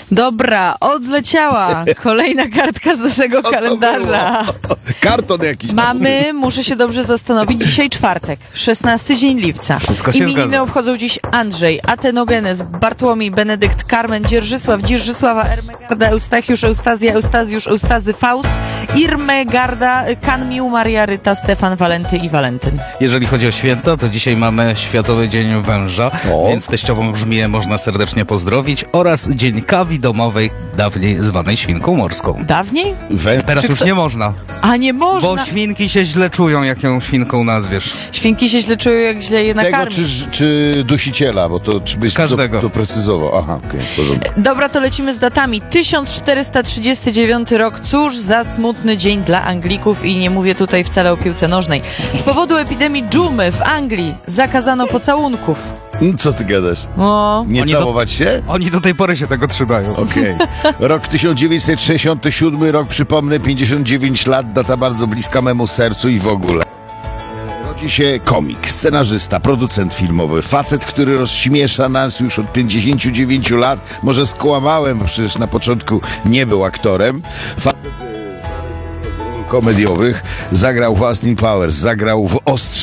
Dobra, odleciała kolejna kartka z naszego Co to kalendarza. było? Karton jakiś. Mamy, muszę się dobrze zastanowić, dzisiaj czwartek, 16 dzień lipca. Wszystko się Imieniny zgadza. obchodzą dziś Andrzej, Atenogenes, Bartłomiej, Benedykt, Karmen, Dzierżysław, Dzierżysława, Ermegarda, Eustachiusz, Eustazja, Eustazjusz, Eustazy, Faust, Irmegarda, Kanmił, Maria, Ryta, Stefan, Walenty i Walentyn. Jeżeli chodzi o święta, to dzisiaj mamy Światowy Dzień Węża, O. więc teściową Brzmię można serdecznie pozdrowić, oraz Dzień Kawi Domowej, dawniej zwanej świnką morską. Dawniej? Teraz Czy już kto- nie można, A nie można! bo świnki się źle czują, jak ją świnką nazwiesz. Świnki się źle czują, jak źle je Tego nakarmić. czy dusiciela, bo to czy byś Każdego. doprecyzował. Aha, okej, w porządku. Dobra, to lecimy z datami. 1439 rok. Cóż za smutny dzień dla Anglików i nie mówię tutaj wcale o piłce nożnej. Z powodu epidemii dżumy w Anglii zakazano pocałunków. Co ty gadasz? O, Nie Oni całować się? Oni do tej pory się tego trzymają. Okej. Rok 1967, rok przypomnę, 59 lat, data bardzo bliska memu sercu i w ogóle. Rodzi się komik, scenarzysta, producent filmowy, facet, który rozśmiesza nas już od 59 lat. Może skłamałem, bo przecież na początku nie był aktorem. Facet z ról komediowych, zagrał w Austin Powers, zagrał w Ostrze